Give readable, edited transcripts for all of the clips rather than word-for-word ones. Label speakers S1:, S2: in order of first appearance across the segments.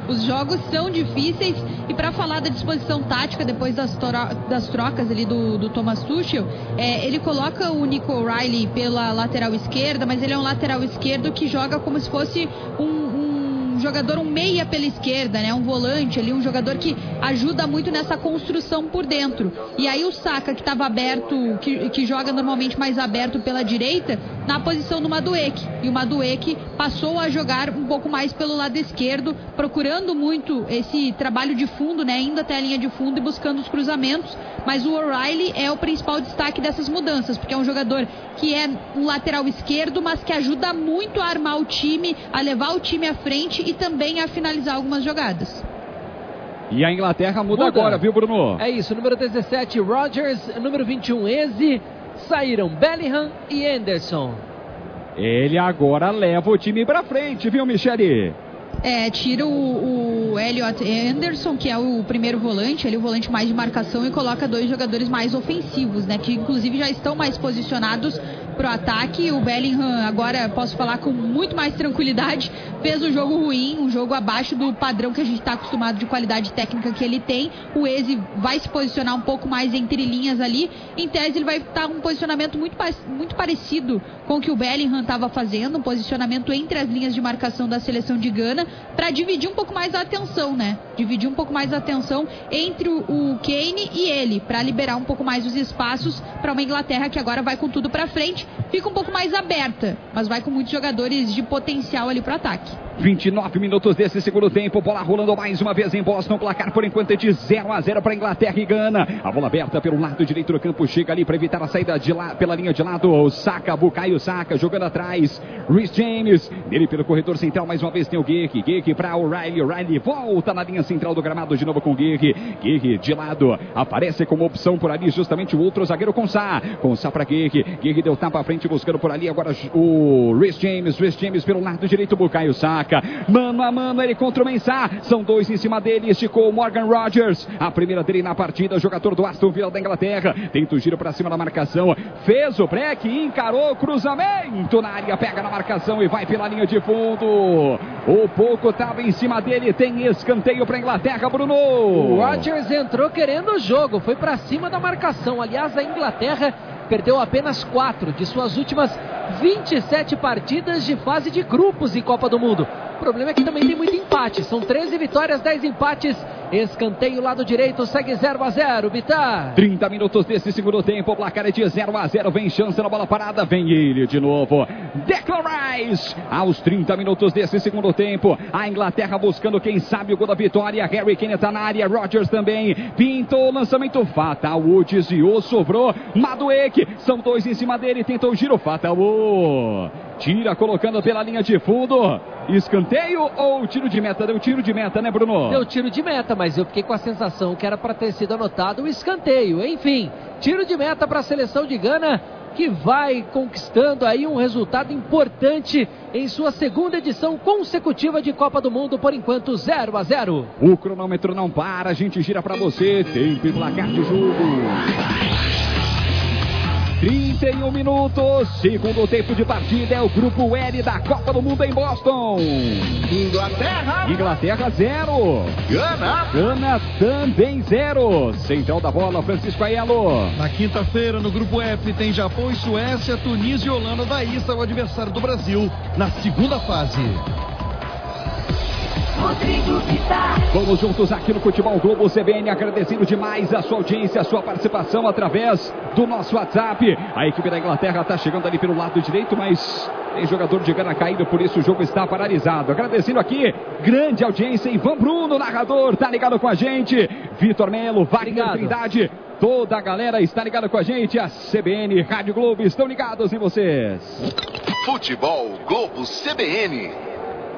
S1: Os jogos são difíceis e para falar da disposição tática depois das trocas ali do Thomas Tuchel, ele coloca o Nico O'Reilly pela lateral esquerda, mas ele é um lateral esquerdo que joga como se fosse um jogador, um meia pela esquerda, né? Um volante ali, um jogador que ajuda muito nessa construção por dentro. E aí o Saka, que estava aberto, que joga normalmente mais aberto pela direita, na posição do Madueke. E o Madueke passou a jogar um pouco mais pelo lado esquerdo, procurando muito esse trabalho de fundo, né? Indo até a linha de fundo e buscando os cruzamentos. Mas o O'Reilly é o principal destaque dessas mudanças, porque é um jogador que é um lateral esquerdo, mas que ajuda muito a armar o time, a levar o time à frente e também a finalizar algumas jogadas.
S2: E a Inglaterra muda agora, viu, Bruno?
S3: É isso, número 17, Rodgers, número 21, Eze, saíram Bellingham e Henderson.
S2: Ele agora leva o time pra frente, viu, Michele?
S1: Tira o Elliot Anderson, que é o primeiro volante, o volante mais de marcação, e coloca dois jogadores mais ofensivos, né? Que inclusive já estão mais posicionados pro ataque. O Bellingham, agora posso falar com muito mais tranquilidade, fez um jogo ruim, um jogo abaixo do padrão que a gente está acostumado de qualidade técnica que ele tem. O Eze vai se posicionar um pouco mais entre linhas ali. Em tese ele vai estar um posicionamento muito parecido com o que o Bellingham estava fazendo, um posicionamento entre as linhas de marcação da seleção de Gana, para dividir um pouco mais a atenção, né? Dividir um pouco mais a atenção entre o Kane e ele, para liberar um pouco mais os espaços para uma Inglaterra que agora vai com tudo para frente. Fica um pouco mais aberta, mas vai com muitos jogadores de potencial ali pro ataque.
S2: 29 minutos desse segundo tempo, bola rolando mais uma vez em Boston, placar por enquanto é de 0-0 para Inglaterra e Gana. A bola aberta pelo lado direito do campo, chega ali para evitar a saída de lá, pela linha de lado, o Saka, Bukayo Saka jogando atrás, Reece James, dele pelo corredor central, mais uma vez tem o Geki para O'Reilly volta na linha central do gramado de novo com Geki de lado, aparece como opção por ali justamente o outro zagueiro com Sá para Geki deu tapa à frente buscando por ali, agora o Reece James pelo lado direito, Bukayo Saka, mano a mano ele contra o Mensah, são dois em cima dele, esticou o Morgan Rodgers, a primeira dele na partida, jogador do Aston Villa da Inglaterra, tenta o giro para cima da marcação, fez o break, encarou, cruzamento na área, pega na marcação e vai pela linha de fundo, o pouco estava em cima dele, tem escanteio para a Inglaterra, Bruno.
S3: O Rodgers entrou querendo o jogo, foi para cima da marcação, aliás a Inglaterra perdeu apenas 4 de suas últimas 27 partidas de fase de grupos em Copa do Mundo. O problema é que também tem muito empate. São 13 vitórias, 10 empates. Escanteio lado direito, segue 0-0, Bitar.
S2: 30 minutos desse segundo tempo, o placar é de 0-0. Vem chance na bola parada, vem ele de novo. Declan Rice, aos 30 minutos desse segundo tempo. A Inglaterra buscando, quem sabe, o gol da vitória. Harry Kane está na área, Rodgers também. Pintou o lançamento fatal, o desviou, sobrou. Madueke, são dois em cima dele, tentou o giro fatal. Tira colocando pela linha de fundo. Escanteio ou tiro de meta? Deu tiro de meta, né, Bruno?
S3: Deu tiro de meta, mas eu fiquei com a sensação que era para ter sido anotado o escanteio. Enfim, tiro de meta para a seleção de Gana, que vai conquistando aí um resultado importante em sua segunda edição consecutiva de Copa do Mundo, por enquanto 0-0.
S2: O cronômetro não para, a gente gira para você. Tempo e placar de jogo. 31 minutos, segundo tempo de partida, é o grupo L da Copa do Mundo em Boston. Inglaterra 0. Gana também 0. Central da bola, Francisco Aiello.
S4: Na quinta-feira, no grupo F, tem Japão e Suécia, Tunísia e Holanda. Daí está o adversário do Brasil na segunda fase.
S2: Vamos juntos aqui no Futebol Globo CBN, agradecendo demais a sua audiência, a sua participação através do nosso WhatsApp. A equipe da Inglaterra está chegando ali pelo lado direito, mas tem jogador de Gana caído, por isso o jogo está paralisado. Agradecendo aqui, grande audiência, Ivan Bruno, narrador, tá ligado com a gente. Vitor Melo, Wagner Trindade, toda a galera está ligada com a gente. A CBN, Rádio Globo, estão ligados em vocês.
S5: Futebol Globo CBN.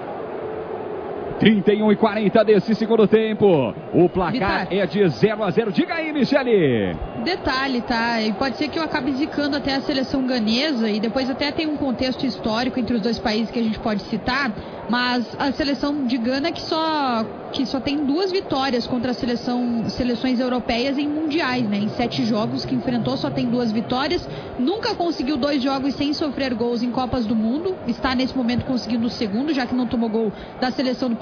S2: 31 e 40 desse segundo tempo. O placar é de 0-0. Diga aí, Michele.
S1: Detalhe, tá? E pode ser que eu acabe zicando até a seleção ganesa, e depois até tem um contexto histórico entre os dois países que a gente pode citar, mas a seleção de Gana que só tem 2 vitórias contra as seleções europeias em mundiais, né? Em 7 jogos que enfrentou, só tem 2 vitórias. Nunca conseguiu 2 jogos sem sofrer gols em Copas do Mundo. Está nesse momento conseguindo o segundo, já que não tomou gol da seleção do